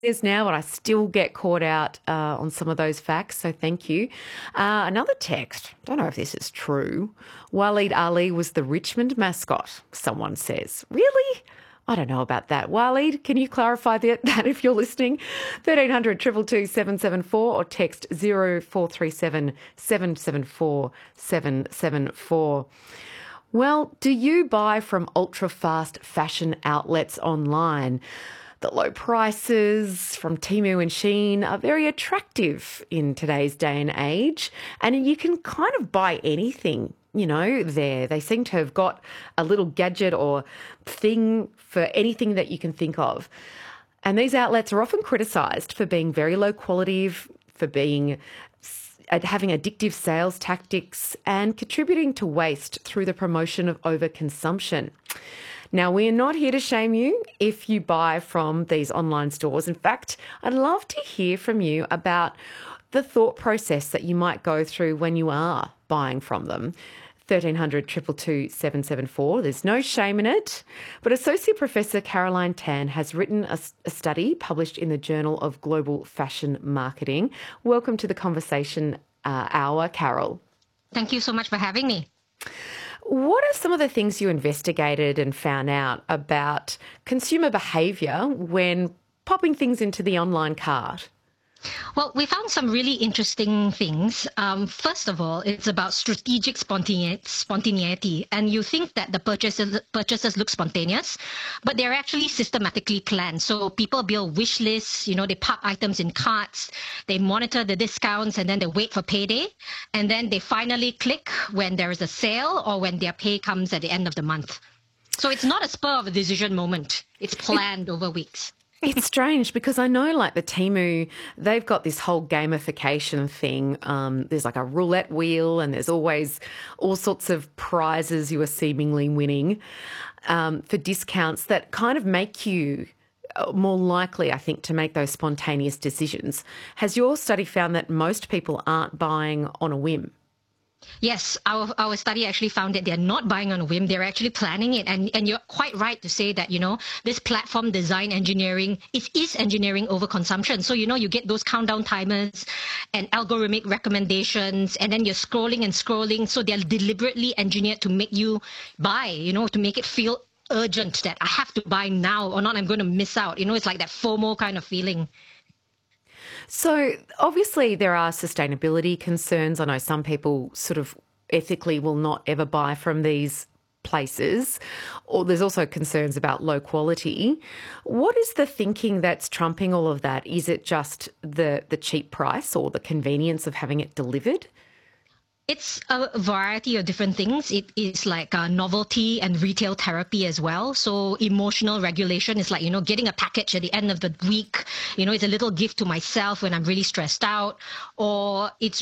Is now, but I still get caught out on some of those facts, so thank you. Another text, don't know if this is true. Waleed Ali was the Richmond mascot, someone says. Really? I don't know about that. Waleed, can you clarify that if you're listening? 1300 222 774 or text 0437 774 774. Well, do you buy from ultra-fast fashion outlets online? The low prices from Temu and Shein are very attractive in today's day and age, and you can kind of buy anything, there. They seem to have got a little gadget or thing for anything that you can think of. And these outlets are often criticised for being very low quality, for being having addictive sales tactics and contributing to waste through the promotion of overconsumption. Now, we're not here to shame you if you buy from these online stores. In fact, I'd love to hear from you about the thought process that you might go through when you are buying from them. 1300 222 774. There's no shame in it. But Associate Professor Caroline Tan has written a study published in the Journal of Global Fashion Marketing. Welcome to the Conversation Hour, Carol. Thank you so much for having me. What are some of the things you investigated and found out about consumer behaviour when popping things into the online cart? Well, we found some really interesting things. First of all, it's about strategic spontaneity. And you think that the purchases look spontaneous, but they're actually systematically planned. So people build wish lists, they park items in carts, they monitor the discounts, and then they wait for payday. And then they finally click when there is a sale or when their pay comes at the end of the month. So it's not a spur of a decision moment. It's planned over weeks. It's strange because I know like the Temu, they've got this whole gamification thing. There's like a roulette wheel and there's always all sorts of prizes you are seemingly winning for discounts that kind of make you more likely, I think, to make those spontaneous decisions. Has your study found that most people aren't buying on a whim? Yes, our study actually found that they're not buying on a whim. They're actually planning it. And you're quite right to say that, this platform design engineering is engineering overconsumption. So, you get those countdown timers and algorithmic recommendations, and then you're scrolling and scrolling. So they're deliberately engineered to make you buy, to make it feel urgent that I have to buy now or not, I'm going to miss out. It's like that FOMO kind of feeling. So obviously there are sustainability concerns. I know some people sort of ethically will not ever buy from these places, or there's also concerns about low quality. What is the thinking that's trumping all of that? Is it just the cheap price or the convenience of having it delivered? It's a variety of different things. It is like novelty and retail therapy as well. So emotional regulation is like, getting a package at the end of the week. It's a little gift to myself when I'm really stressed out. Or it's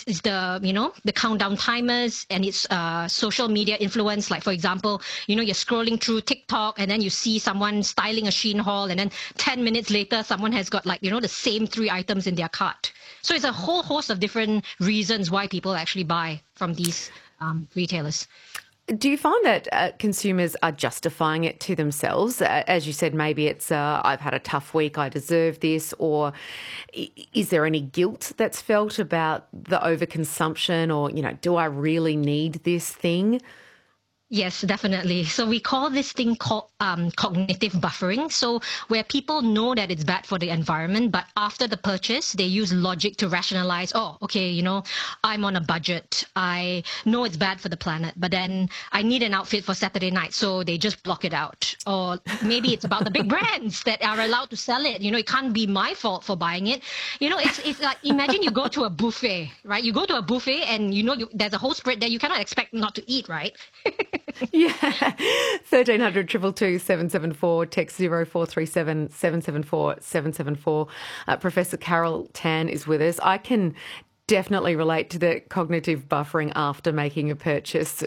the countdown timers, and it's social media influence. Like, for example, you're scrolling through TikTok and then you see someone styling a Shein haul, and then 10 minutes later, someone has got the same 3 items in their cart. So it's a whole host of different reasons why people actually buy from these retailers. Do you find that consumers are justifying it to themselves? As you said, maybe it's, I've had a tough week, I deserve this, or is there any guilt that's felt about the overconsumption, or, do I really need this thing? Yes, definitely. So we call this thing called cognitive buffering. So where people know that it's bad for the environment, but after the purchase, they use logic to rationalize, oh, okay, I'm on a budget. I know it's bad for the planet, but then I need an outfit for Saturday night. So they just block it out. Or maybe it's about the big brands that are allowed to sell it. It can't be my fault for buying it. It's like, imagine you go to a buffet, right? You go to a buffet and there's a whole spread there. You cannot expect not to eat, right? Yeah. 1300 222 774, text 0437 774 774. Professor Carol Tan is with us. I can definitely relate to the cognitive buffering after making a purchase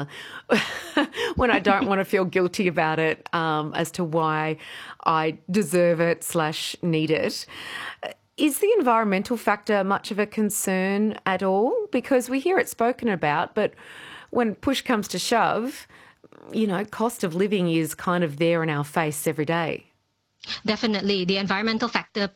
when I don't want to feel guilty about it as to why I deserve it / need it. Is the environmental factor much of a concern at all? Because we hear it spoken about, but when push comes to shove, cost of living is kind of there in our face every day. Definitely, the environmental factor